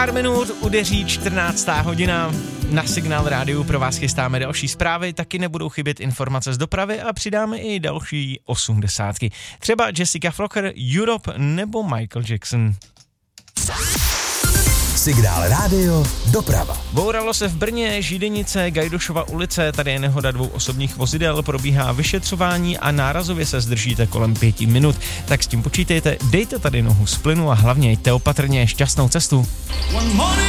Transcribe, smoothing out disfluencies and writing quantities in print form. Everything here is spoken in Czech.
Pár minut udeří 14. hodina. Na Signál rádiu pro vás chystáme další zprávy, taky nebudou chybět informace z dopravy a přidáme i další 80. Třeba Jessica Flocker, Europe nebo Michael Jackson. Signál rádio, doprava. Bouralo se v Brně, Židenice, Gajdošova ulice, tady je nehoda 2 osobních vozidel, probíhá vyšetřování a nárazově se zdržíte kolem 5 minut. Tak s tím počítejte, dejte tady nohu z plynu a hlavně jděte opatrně, šťastnou cestu.